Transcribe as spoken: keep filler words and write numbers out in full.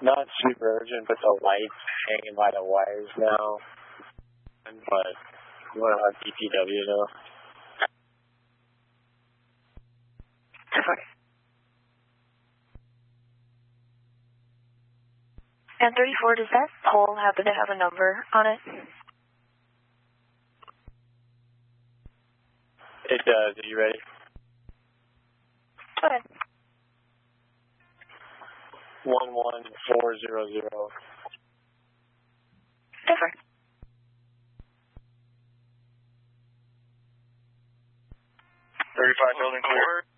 not super urgent, but the light's hanging by the wires now. But you want to have D P W though. And thirty-four, does that pole happen to have a number on it? It does. Are you ready? Go ahead. One one four zero zero. Different. Thirty-five building clear.